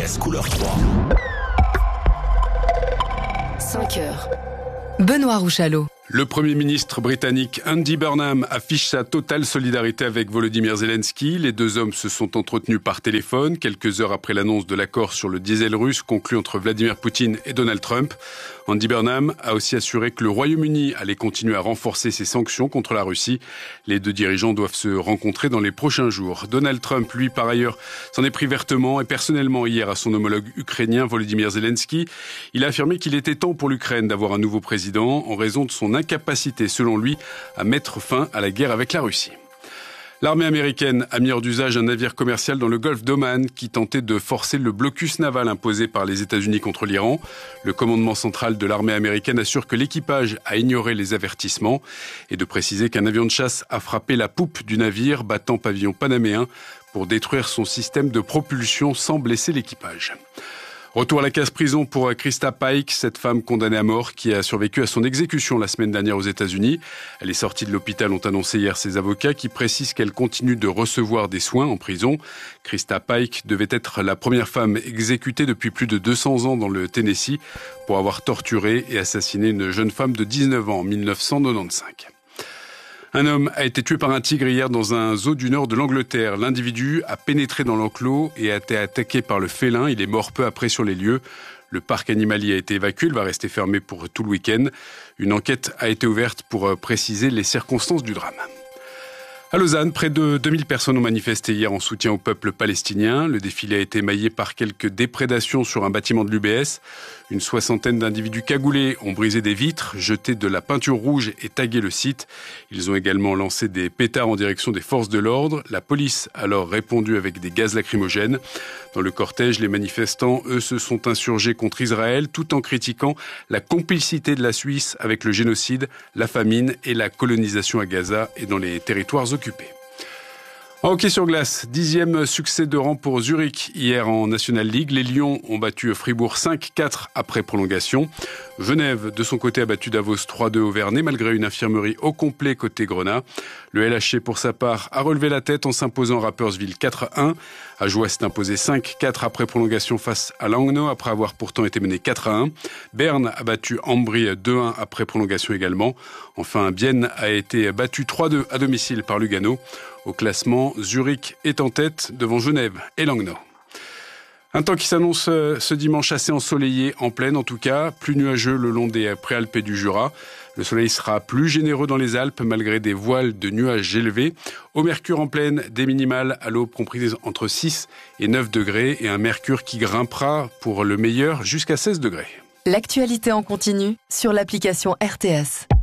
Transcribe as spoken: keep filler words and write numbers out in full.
S couleur trois. cinq heures. Benoît Rouchalot. Le Premier ministre britannique Andy Burnham affiche sa totale solidarité avec Volodymyr Zelensky. Les deux hommes se sont entretenus par téléphone quelques heures après l'annonce de l'accord sur le diesel russe conclu entre Vladimir Poutine et Donald Trump. Andy Burnham a aussi assuré que le Royaume-Uni allait continuer à renforcer ses sanctions contre la Russie. Les deux dirigeants doivent se rencontrer dans les prochains jours. Donald Trump, lui, par ailleurs, s'en est pris vertement et personnellement hier à son homologue ukrainien Volodymyr Zelensky. Il a affirmé qu'il était temps pour l'Ukraine d'avoir un nouveau président en raison de son incapacité, selon lui, à mettre fin à la guerre avec la Russie. L'armée américaine a mis hors d'usage un navire commercial dans le golfe d'Oman qui tentait de forcer le blocus naval imposé par les États-Unis contre l'Iran. Le commandement central de l'armée américaine assure que l'équipage a ignoré les avertissements et de préciser qu'un avion de chasse a frappé la poupe du navire battant pavillon panaméen pour détruire son système de propulsion sans blesser l'équipage. Retour à la case-prison pour Krista Paik, cette femme condamnée à mort qui a survécu à son exécution la semaine dernière aux États-Unis. Elle est sortie de l'hôpital, ont annoncé hier ses avocats qui précisent qu'elle continue de recevoir des soins en prison. Krista Paik devait être la première femme exécutée depuis plus de deux cents ans dans le Tennessee pour avoir torturé et assassiné une jeune femme de dix-neuf ans en mille neuf cent quatre-vingt-quinze. Un homme a été tué par un tigre hier dans un zoo du nord de l'Angleterre. L'individu a pénétré dans l'enclos et a été attaqué par le félin. Il est mort peu après sur les lieux. Le parc animalier a été évacué. Il va rester fermé pour tout le week-end. Une enquête a été ouverte pour préciser les circonstances du drame. À Lausanne, près de deux mille personnes ont manifesté hier en soutien au peuple palestinien. Le défilé a été émaillé par quelques déprédations sur un bâtiment de l'U B S. Une soixantaine d'individus cagoulés ont brisé des vitres, jeté de la peinture rouge et tagué le site. Ils ont également lancé des pétards en direction des forces de l'ordre. La police a alors répondu avec des gaz lacrymogènes. Dans le cortège, les manifestants, eux, se sont insurgés contre Israël tout en critiquant la complicité de la Suisse avec le génocide, la famine et la colonisation à Gaza et dans les territoires occupés. En hockey sur glace, dixième succès de rang pour Zurich hier en National League. Les Lions ont battu Fribourg cinq quatre après prolongation. Genève, de son côté, a battu Davos trois deux au Vernet malgré une infirmerie au complet côté Grenat. Le L H C, pour sa part, a relevé la tête en s'imposant Rapperswil quatre un. Ajoie s'est imposé cinq quatre après prolongation face à Langnau après avoir pourtant été mené quatre à un. Berne a battu Ambry deux un après prolongation également. Enfin, Bienne a été battu trois deux à domicile par Lugano. Au classement, Zurich est en tête devant Genève et Langnau. Un temps qui s'annonce ce dimanche assez ensoleillé, en plaine en tout cas, plus nuageux le long des Préalpes et du Jura. Le soleil sera plus généreux dans les Alpes malgré des voiles de nuages élevés. Au mercure en plaine, des minimales à l'aube comprises entre six et neuf degrés et un mercure qui grimpera pour le meilleur jusqu'à seize degrés. L'actualité en continu sur l'application R T S.